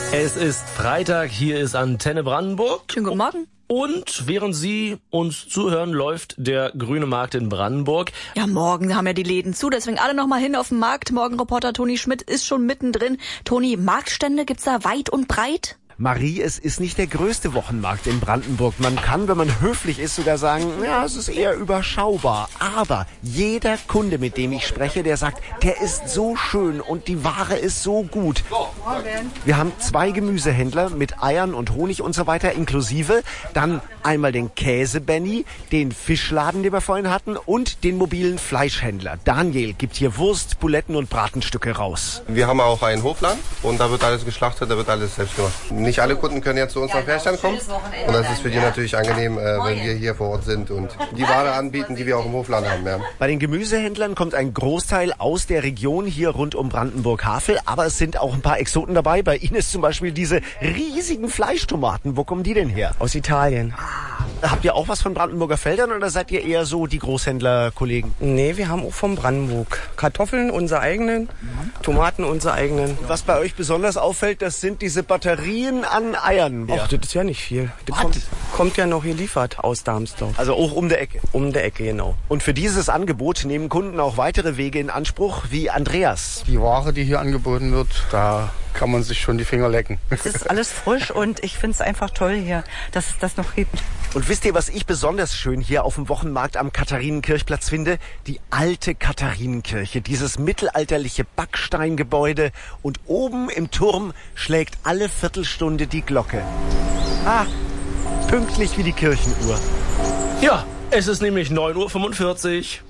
Es ist Freitag, hier ist Antenne Brandenburg. Schönen guten Morgen. Und während Sie uns zuhören, läuft der Grüne Markt in Brandenburg. Ja, morgen haben ja die Läden zu, deswegen alle noch mal hin auf den Markt. Morgenreporter Toni Schmidt ist schon mittendrin. Toni, Marktstände gibt's da weit und breit? Marie, es ist nicht der größte Wochenmarkt in Brandenburg. Man kann, wenn man höflich ist, sogar sagen, ja, es ist eher überschaubar. Aber jeder Kunde, mit dem ich spreche, der sagt, der ist so schön und die Ware ist so gut. Wir haben 2 Gemüsehändler mit Eiern und Honig und so weiter inklusive. Dann einmal den Käse-Benny, den Fischladen, den wir vorhin hatten, und den mobilen Fleischhändler. Daniel gibt hier Wurst, Buletten und Bratenstücke raus. Wir haben auch einen Hofladen und da wird alles geschlachtet, da wird alles selbst gemacht. Nicht alle Kunden können jetzt zu uns nach Fährstand kommen und das ist für die natürlich angenehm, wenn wir hier vor Ort sind und die Ware anbieten, die wir auch im Hofladen haben. Ja. Bei den Gemüsehändlern kommt ein Großteil aus der Region hier rund um Brandenburg-Havel, aber es sind auch ein paar Exoten dabei. Bei Ihnen ist zum Beispiel diese riesigen Fleischtomaten. Wo kommen die denn her? Aus Italien. Habt ihr auch was von Brandenburger Feldern oder seid ihr eher so die Großhändlerkollegen? Nee, wir haben auch von Brandenburg. Kartoffeln, unsere eigenen, Tomaten, unsere eigenen. Was bei euch besonders auffällt, das sind diese Batterien an Eiern. Ach, das ist ja nicht viel. Das kommt ja noch geliefert aus Darmstadt. Also auch um der Ecke? Um der Ecke, genau. Und für dieses Angebot nehmen Kunden auch weitere Wege in Anspruch, wie Andreas. Die Ware, die hier angeboten wird, da kann man sich schon die Finger lecken. Es ist alles frisch und ich finde es einfach toll hier, dass es das noch gibt. Und wisst ihr, was ich besonders schön hier auf dem Wochenmarkt am Katharinenkirchplatz finde? Die alte Katharinenkirche, dieses mittelalterliche Backsteingebäude. Und oben im Turm schlägt alle Viertelstunde die Glocke. Ah, pünktlich wie die Kirchenuhr. Ja, es ist nämlich 9:45 Uhr.